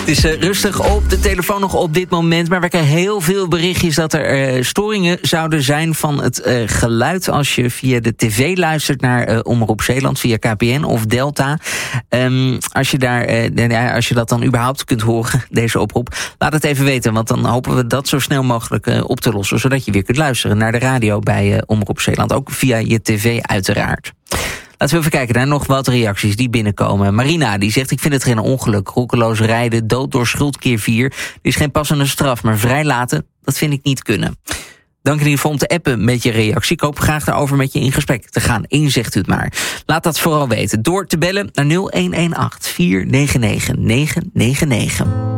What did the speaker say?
Het is rustig op de telefoon nog op dit moment, maar we krijgen heel veel berichtjes dat er storingen zouden zijn van het geluid als je via de tv luistert naar Omroep Zeeland, via KPN of Delta. Als je dat dan überhaupt kunt horen, deze oproep, laat het even weten, want dan hopen we dat zo snel mogelijk op te lossen, zodat je weer kunt luisteren naar de radio bij Omroep Zeeland, ook via je tv uiteraard. Laten we even kijken naar nog wat reacties die binnenkomen. Marina, die zegt, ik vind het geen ongeluk. Roekeloos rijden, dood door schuld keer 4. Dit is geen passende straf, maar vrijlaten, dat vind ik niet kunnen. Dank in ieder geval om te appen met je reactie. Ik hoop graag daarover met je in gesprek te gaan. Eén zegt u het maar. Laat dat vooral weten door te bellen naar 0118 499 999.